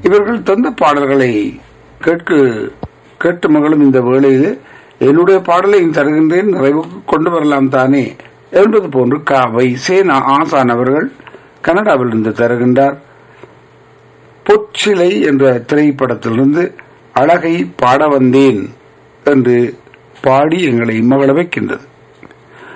இவர்கள் தந்த பாடல்களை கேட்டு மகளும் இந்த வேளையில் என்னுடைய பாடலையும் தருகின்றேன், நிறைவுக்கு கொண்டு வரலாம் தானே என்பது போன்று காவை சேனா ஆசான் அவர்கள் கனடாவில் இருந்து தருகின்றார். பொற்சிலை என்ற திரைப்படத்திலிருந்து அழகை பாட வந்தேன் என்று பாடி எங்களை மகள வைக்கின்றது.